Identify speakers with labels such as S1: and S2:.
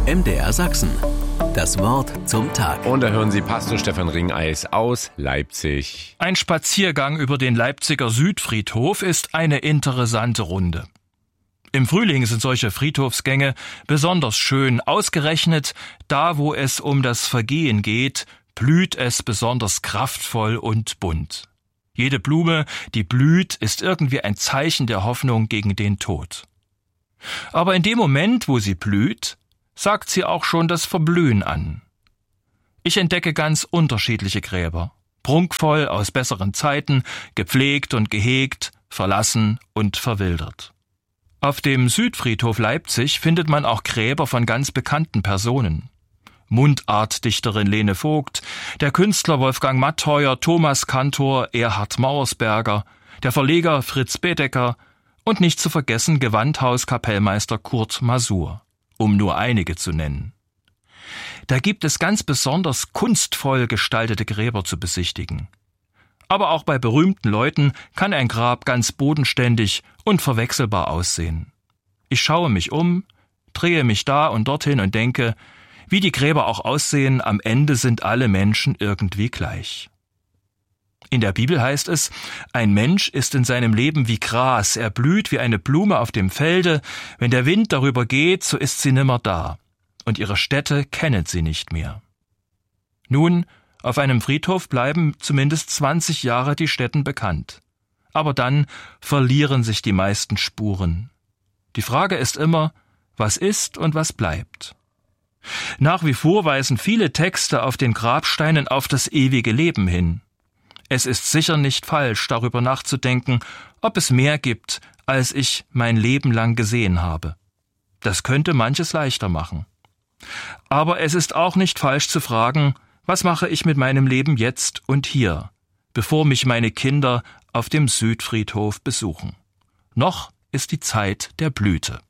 S1: MDR Sachsen. Das Wort zum Tag.
S2: Und da hören Sie Pastor Stefan Ringeis aus Leipzig.
S3: Ein Spaziergang über den Leipziger Südfriedhof ist eine interessante Runde. Im Frühling sind solche Friedhofsgänge besonders schön. Ausgerechnet da, wo es um das Vergehen geht, blüht es besonders kraftvoll und bunt. Jede Blume, die blüht, ist irgendwie ein Zeichen der Hoffnung gegen den Tod. Aber in dem Moment, wo sie blüht, sagt sie auch schon das Verblühen an. Ich entdecke ganz unterschiedliche Gräber, prunkvoll aus besseren Zeiten, gepflegt und gehegt, verlassen und verwildert. Auf dem Südfriedhof Leipzig findet man auch Gräber von ganz bekannten Personen. Mundartdichterin Lene Vogt, der Künstler Wolfgang Mattheuer, Thomas Kantor, Erhard Mauersberger, der Verleger Fritz Bedecker und nicht zu vergessen Gewandhauskapellmeister Kurt Masur, um nur einige zu nennen. Da gibt es ganz besonders kunstvoll gestaltete Gräber zu besichtigen. Aber auch bei berühmten Leuten kann ein Grab ganz bodenständig und verwechselbar aussehen. Ich schaue mich um, drehe mich da und dorthin und denke, wie die Gräber auch aussehen, am Ende sind alle Menschen irgendwie gleich. In der Bibel heißt es, ein Mensch ist in seinem Leben wie Gras, er blüht wie eine Blume auf dem Felde, wenn der Wind darüber geht, so ist sie nimmer da, und ihre Stätte kennet sie nicht mehr. Nun, auf einem Friedhof bleiben zumindest 20 Jahre die Stätten bekannt. Aber dann verlieren sich die meisten Spuren. Die Frage ist immer, was ist und was bleibt? Nach wie vor weisen viele Texte auf den Grabsteinen auf das ewige Leben hin. Es ist sicher nicht falsch, darüber nachzudenken, ob es mehr gibt, als ich mein Leben lang gesehen habe. Das könnte manches leichter machen. Aber es ist auch nicht falsch zu fragen, was mache ich mit meinem Leben jetzt und hier, bevor mich meine Kinder auf dem Südfriedhof besuchen? Noch ist die Zeit der Blüte.